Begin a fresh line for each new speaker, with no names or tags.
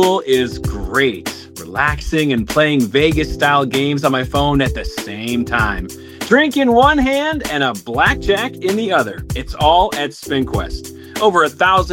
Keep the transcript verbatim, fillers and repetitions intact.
is great. Relaxing and playing Vegas-style games on my phone at the same time. Drink in one hand and a blackjack in the other. It's all at SpinQuest. Over a thousand